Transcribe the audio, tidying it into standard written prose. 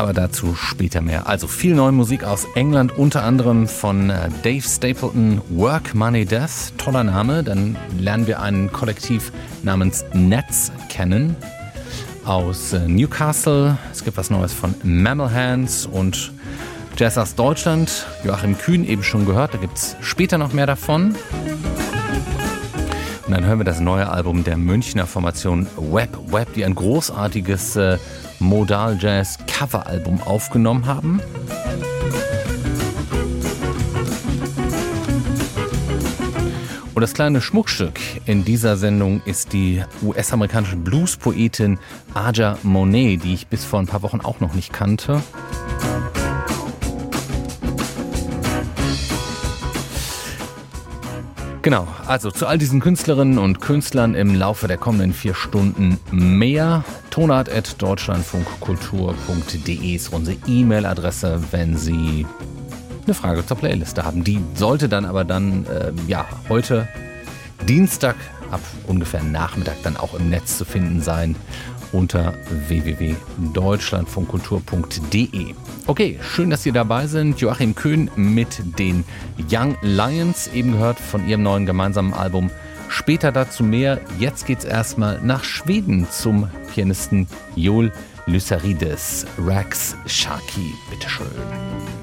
Aber dazu später mehr. Also viel neue Musik aus England, unter anderem von Dave Stapleton, Work, Money, Death. Toller Name. Dann lernen wir ein Kollektiv namens Nets kennen aus Newcastle. Es gibt was Neues von Mammal Hands und Jazz aus Deutschland. Joachim Kühn eben schon gehört. Da gibt es später noch mehr davon. Und dann hören wir das neue Album der Münchner Formation Web, die ein großartiges Modal-Jazz-Cover-Album aufgenommen haben. Und das kleine Schmuckstück in dieser Sendung ist die US-amerikanische Blues-Poetin Aja Monet, die ich bis vor ein paar Wochen auch noch nicht kannte. Genau, also zu all diesen Künstlerinnen und Künstlern im Laufe der kommenden 4 Stunden mehr. tonart@deutschlandfunkkultur.de ist unsere E-Mail-Adresse, wenn Sie eine Frage zur Playliste haben. Die sollte dann aber heute Dienstag ab ungefähr Nachmittag dann auch im Netz zu finden sein unter www.deutschlandfunkkultur.de. Okay, schön, dass Sie dabei sind. Joachim Kühn mit den Young Lions, eben gehört von ihrem neuen gemeinsamen Album. Später dazu mehr. Jetzt geht's erstmal nach Schweden zum Pianisten Joel Lysarides. Rags Sharkey, bitteschön.